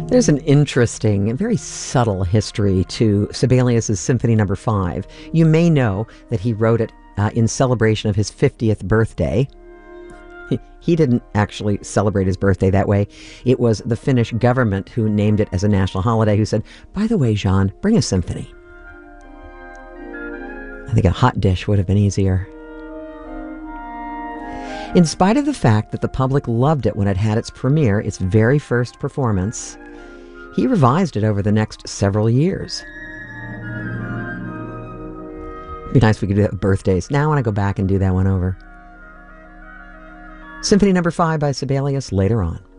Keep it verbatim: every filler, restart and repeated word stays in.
There's an interesting and very subtle history to Sibelius's Symphony Number Five. You may know that he wrote it uh, in celebration of his fiftieth birthday. He, he didn't actually celebrate his birthday that way. It was the Finnish government who named it as a national holiday, who said, "By the way, Jean, bring a symphony." I think a hot dish would have been easier. In spite of the fact that the public loved it when it had its premiere, its very first performance, he revised it over the next several years. It'd be nice if we could do that with birthdays. Now I want to go back and do that one over. Symphony Number Five by Sibelius later on.